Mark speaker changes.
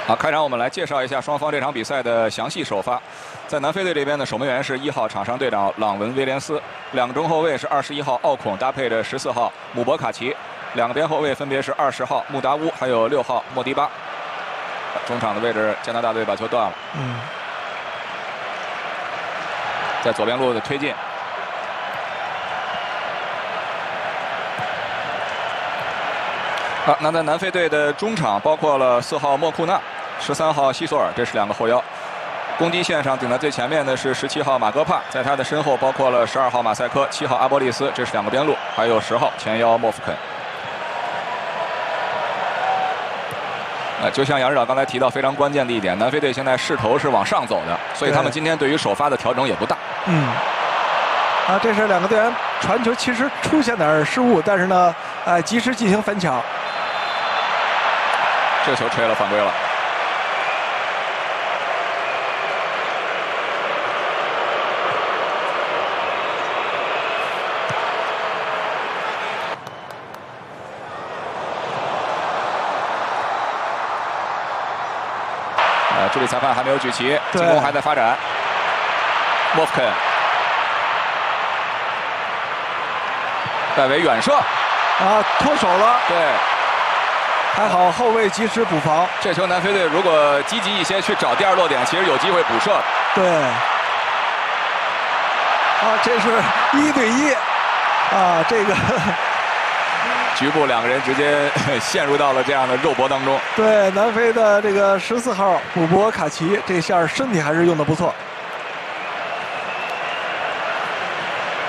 Speaker 1: 好，开场我们来介绍一下双方这场比赛的详细首发。在南非队这边呢，守门员是1号场上队长朗文·威廉斯，2个中后卫是21号奥孔搭配着14号姆博卡奇，2个边后卫分别是20号穆达乌还有6号莫迪巴。中场的位置，加拿大队把球断了。在左边路的推进。好，那在南非队的中场包括了4号莫库纳、13号西索尔，这是2个后腰。攻击线上顶在最前面的是17号马戈帕，在他的身后包括了12号马赛克、7号阿波利斯，这是2个边路，还有10号前腰莫夫肯。就像杨指导刚才提到非常关键的一点，南非队现在势头是往上走的，所以他们今天对于首发的调整也不大。
Speaker 2: 这是2个队员传球，其实出现点失误，但是呢，及时进行反抢。
Speaker 1: 这球吹了，犯规了。助理裁判还没有举旗，进攻还在发展。莫夫肯，戴维远射，
Speaker 2: 脱手了。
Speaker 1: 对，
Speaker 2: 还好后卫及时补防。
Speaker 1: 这球南非队如果积极一些去找第2落点，其实有机会补射。
Speaker 2: 对，这是1对1，这个。
Speaker 1: 局部2个人直接陷入到了这样的肉搏当中。
Speaker 2: 对，南非的这个14号姆博卡奇这下身体还是用得不错。